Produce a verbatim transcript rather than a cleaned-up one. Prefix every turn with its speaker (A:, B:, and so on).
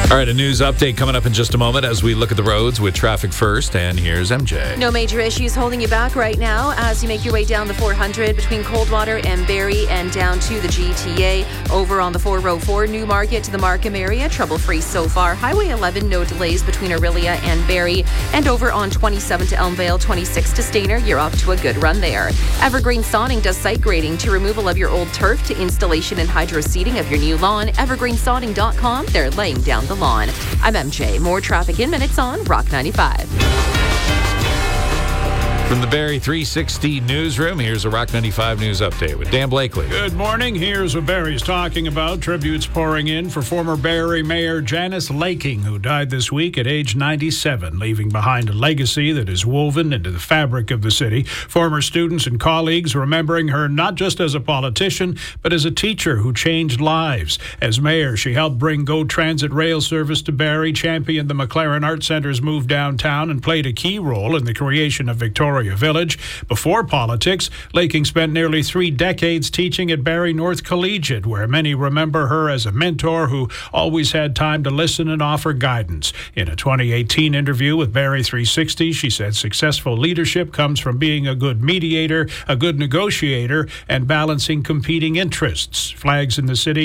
A: All right, a news update coming up in just a moment as we look at the roads with traffic first. And here's M J.
B: No major issues holding you back right now as you make your way down the four hundred between Coldwater and Barrie and down to the G T A. Over on the four oh four Newmarket to the Markham area, trouble-free so far. Highway eleven, no delays between Orillia and Barrie. And over on twenty-seven to Elmvale, twenty-six to Stayner, you're off to a good run there. Evergreen Sodding does site grading to removal of your old turf to installation and hydro seeding of your new lawn. evergreen sodding dot com. They're laying down the lawn. I'm M J. More traffic in minutes on Rock ninety-five.
A: From the Barrie three sixty newsroom, here's a Rock ninety-five news update with Dan Blakely.
C: Good morning. Here's what Barrie's talking about. Tributes pouring in for former Barrie Mayor Janice Laking, who died this week at age ninety-seven, leaving behind a legacy that is woven into the fabric of the city. Former students and colleagues remembering her not just as a politician, but as a teacher who changed lives. As mayor, she helped bring GO Transit rail service to Barrie, championed the McLaren Arts Center's move downtown, and played a key role in the creation of Victoria Village. Before politics, Laking spent nearly three decades teaching at Barrie North Collegiate, where many remember her as a mentor who always had time to listen and offer guidance. In a twenty eighteen interview with Barrie three sixty, she said successful leadership comes from being a good mediator, a good negotiator, and balancing competing interests. Flags in the city